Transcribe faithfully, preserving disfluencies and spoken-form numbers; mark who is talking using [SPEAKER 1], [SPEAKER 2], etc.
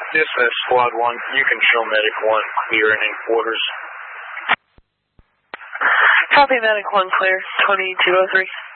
[SPEAKER 1] This is Squad one. You can show Medic one clear and in quarters.
[SPEAKER 2] Copy, Medic one clear. twenty-two oh three.